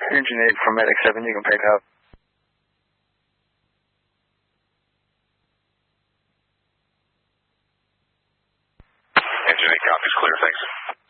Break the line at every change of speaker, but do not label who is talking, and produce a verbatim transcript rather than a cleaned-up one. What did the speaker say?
Engine eight from Medic seven, you can pick up.
Engine eight copies, clear, thanks.